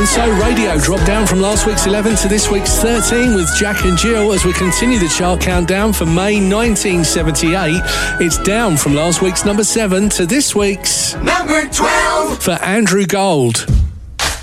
So Radio dropped down from last week's 11 to this week's 13 with Jack and Jill as we continue the chart countdown for May 1978. It's down from last week's number 7 to this week's number 12 for Andrew Gold.